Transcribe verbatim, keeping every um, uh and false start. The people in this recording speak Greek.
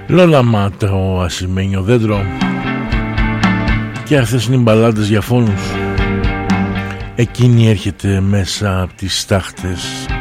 Λόλα Μάτα, ο ασημένιο δέντρο. Και αυτές είναι οι μπαλάντες για φόνους. Εκείνη έρχεται μέσα από τις στάχτες